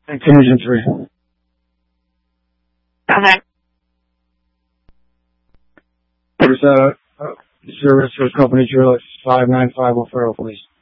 Contingent 3. Okay. Service for company 595 O'Farrell, please.